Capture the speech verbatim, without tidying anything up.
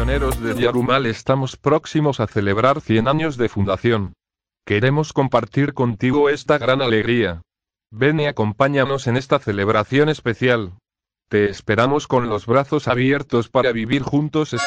Pioneros de Yarumal estamos próximos a celebrar cien años de fundación. Queremos compartir contigo esta gran alegría. Ven y acompáñanos en esta celebración especial. Te esperamos con los brazos abiertos para vivir juntos esta